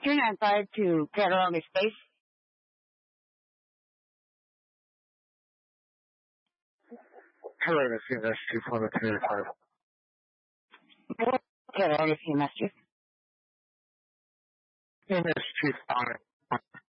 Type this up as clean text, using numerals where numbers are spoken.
295 to Federal Space. Hello, this is Chief 125. Federal Master. MS Chief on it.